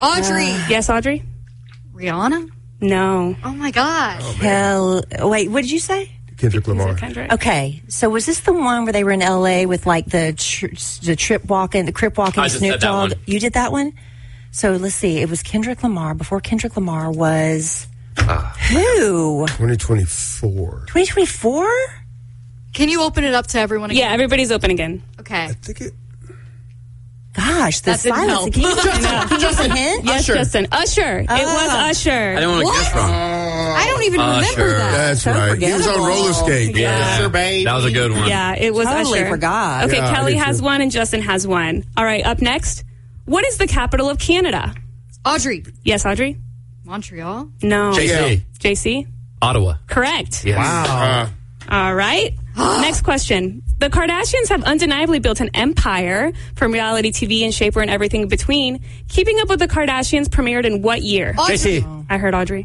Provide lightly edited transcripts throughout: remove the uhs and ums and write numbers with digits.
Audrey. Yes, Audrey? Rihanna? No. Oh, my gosh. Wait, what did you say? Kendrick Lamar. Kendrick. Okay, so was this the one where they were in L.A. with like the crip walking, I just Snoop said that Dogg? one. You did that one? So let's see. It was Kendrick Lamar. Before Kendrick Lamar was who? 2024. 2024? Can you open it up to everyone again? Yeah, everybody's open again. Okay. I think it. Gosh, the That didn't silence. help. Can you give us a hint? Yes, Usher. Justin. Usher. It was Usher. I don't want to guess wrong. I don't even remember Usher. that. That's So right. He was on forgettable. roller skates. Yeah. Usher, baby. That was a good one. Yeah, it was Totally Usher. forgot. Okay, Yeah, I Kelly did has too. one and Justin has one. All right, up next. What is the capital of Canada? Audrey. Yes, Audrey? Montreal. No. JC. JC? Ottawa. Correct. Yes. Wow. All right. Next question. The Kardashians have undeniably built an empire from reality TV and Shaper and everything in between. Keeping Up with the Kardashians premiered in what year? Audrey. JC. I heard Audrey.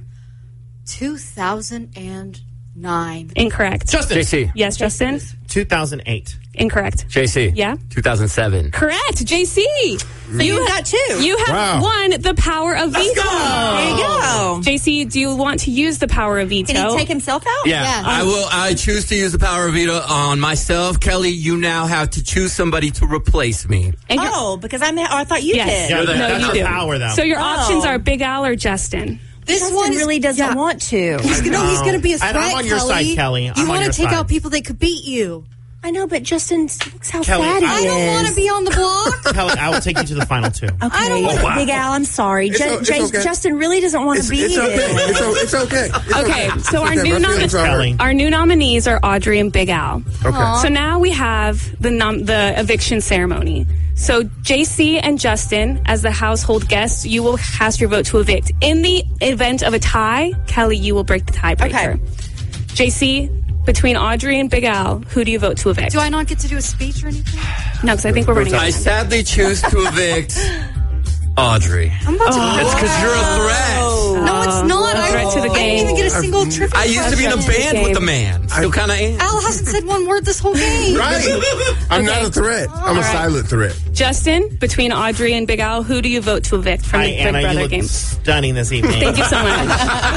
2009. Incorrect. Justin. JC. Yes, Justin? 2008. Incorrect. JC. Yeah? 2007. Correct. JC. You got two. You have Wow. won the power of veto. There you go. JC, do you want to use the power of veto? Can he take himself out? Yeah, Yeah. I will. I choose to use the power of veto on myself. Kelly, you now have to choose somebody to replace me. And your- Oh, because I thought you Yes. did. Yeah, You're the- No, that's you our do. power, though. So your options Oh. are Big Al or Justin. This Justin one is, really doesn't yeah. want to. He's going to be a And threat, I'm on your side, Kelly. You I'm on want your to take side. out people that could beat you. I know, but Justin, looks how Kelly, fat he I is. don't want to be on the block. Kelly, I will take you to the final two. Okay, I don't wanna- Big Al, I'm sorry. It's okay. Justin really doesn't want to be It's okay. here. It's okay. It's Okay, so our okay. new My feelings are hurt. Kelly. Our new nominees are Audrey and Big Al. Okay. So now we have the eviction ceremony. So JC and Justin, as the household guests, you will cast your vote to evict. In the event of a tie, Kelly, you will break the tiebreaker. Okay. JC, between Audrey and Big Al, who do you vote to evict? Do I not get to do a speech or anything? No, because I think we're running out I of time. sadly choose to evict Audrey. I'm about to. It's because you're a threat. No, it's not. Threat to the I game. didn't even get a single trivia I used to be in a question. band with a man. Still kind of am. Al hasn't said one word this whole game. Right. I'm not a threat. I'm a right. silent threat. Justin, between Audrey and Big Al, who do you vote to evict from Hi, the Big Anna. You Brother look game? stunning this evening. Thank you so much.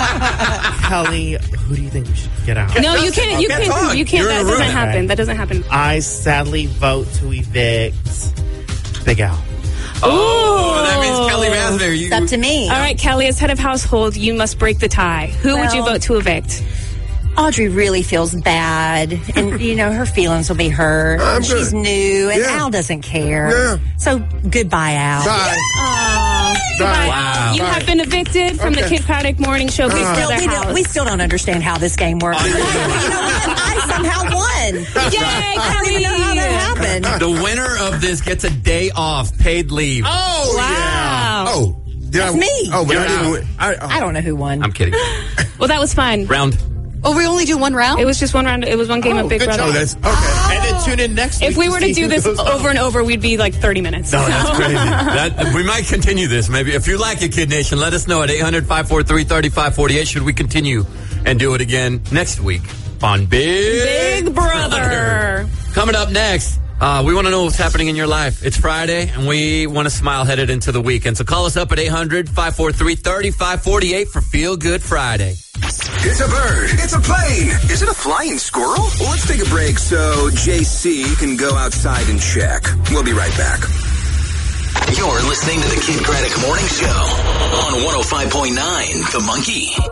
Kelly, who do you think we should get out? No, you can't. You Can't can't. talk. You can't. You're in That a doesn't room. happen. That doesn't happen. I sadly vote to evict Big Al. Oh, that means Kelly Raspberry. It's up to me. All right, Kelly, as head of household, you must break the tie. Who would you Well- vote to evict? Audrey really feels bad, and her feelings will be hurt. I'm She's good. new, and Yeah. Al doesn't care. Yeah. So goodbye, Al. Bye. Goodbye, Wow. Al. You have been evicted from the Okay. Kid Craddock Morning Show. Big Brother house. We still don't understand how this game works. You know what? I somehow won. Yay, I don't even know how that happened. The winner of this gets a day off, paid leave. Oh, Wow. yeah. Oh, did That's I, me. Oh, but You're I didn't out. win. I don't know who won. I'm kidding. Well, that was fun. Round. Oh, we only do one round? It was just one round. It was one game of Big good Brother. Oh, that's okay. And then tune in next week. If we were to see do who this goes over home. and over, we'd be like 30 minutes. No, that's crazy. We might continue this. Maybe if you like it, Kid Nation, let us know at 800-543-3548. Should we continue and do it again next week on Big Brother. Coming up next, we want to know what's happening in your life. It's Friday, and we want to smile headed into the weekend. So call us up at 800-543-3548 for Feel Good Friday. It's a bird. It's a plane. Is it a flying squirrel? Well, let's take a break so JC can go outside and check. We'll be right back. You're listening to the Kid Craddock Morning Show on 105.9 The Monkey.